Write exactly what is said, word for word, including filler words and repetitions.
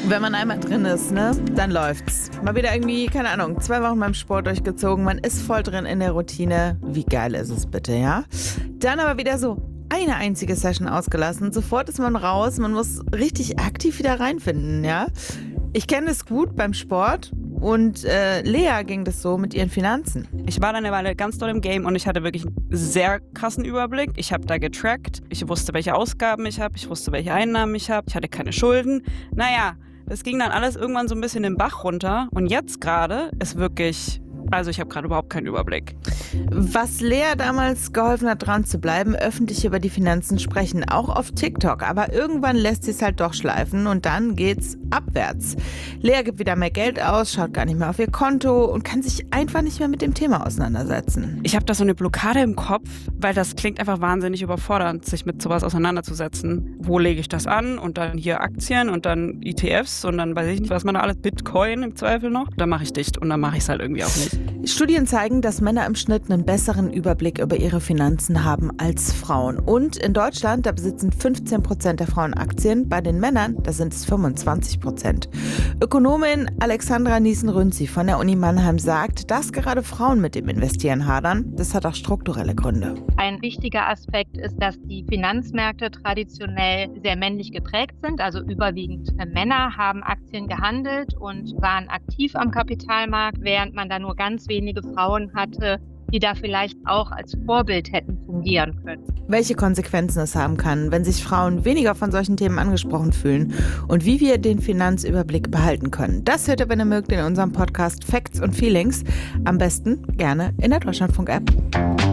Wenn man einmal drin ist, ne, dann läuft's. Mal wieder irgendwie, keine Ahnung, zwei Wochen beim Sport durchgezogen, man ist voll drin in der Routine. Wie geil ist es bitte, ja? Dann aber wieder so eine einzige Session ausgelassen, sofort ist man raus, man muss richtig aktiv wieder reinfinden, ja? Ich kenne das gut beim Sport und äh, Lea ging das so mit ihren Finanzen. Ich war dann eine Weile ganz doll im Game und ich hatte wirklich einen sehr krassen Überblick. Ich habe da getrackt, ich wusste, welche Ausgaben ich habe, ich wusste, welche Einnahmen ich habe, ich hatte keine Schulden. Naja, das ging dann alles irgendwann so ein bisschen den Bach runter und jetzt gerade ist wirklich, also ich habe gerade überhaupt keinen Überblick. Was Lea damals geholfen hat, dran zu bleiben, öffentlich über die Finanzen sprechen, auch auf TikTok. Aber irgendwann lässt sie es halt doch schleifen und dann geht's abwärts. Lea gibt wieder mehr Geld aus, schaut gar nicht mehr auf ihr Konto und kann sich einfach nicht mehr mit dem Thema auseinandersetzen. Ich habe da so eine Blockade im Kopf, weil das klingt einfach wahnsinnig überfordernd, sich mit sowas auseinanderzusetzen. Wo lege ich das an? Und dann hier Aktien und dann E T Fs und dann weiß ich nicht, was man da alles, Bitcoin im Zweifel noch. Dann mache ich dicht und dann mache ich es halt irgendwie auch nicht. Studien zeigen, dass Männer im Schnitt einen besseren Überblick über ihre Finanzen haben als Frauen. Und in Deutschland, da besitzen fünfzehn Prozent der Frauen Aktien, bei den Männern, da sind es fünfundzwanzig Prozent. Ökonomin Alexandra Niesen-Rünzi von der Uni Mannheim sagt, dass gerade Frauen mit dem Investieren hadern. Das hat auch strukturelle Gründe. Ein wichtiger Aspekt ist, dass die Finanzmärkte traditionell sehr männlich geprägt sind. Also überwiegend Männer haben Aktien gehandelt und waren aktiv am Kapitalmarkt, während man da nur ganz wenige Frauen hatte, die da vielleicht auch als Vorbild hätten fungieren können. Welche Konsequenzen es haben kann, wenn sich Frauen weniger von solchen Themen angesprochen fühlen und wie wir den Finanzüberblick behalten können. Das hört ihr, wenn ihr mögt, in unserem Podcast Facts und Feelings. Am besten gerne in der Deutschlandfunk-App.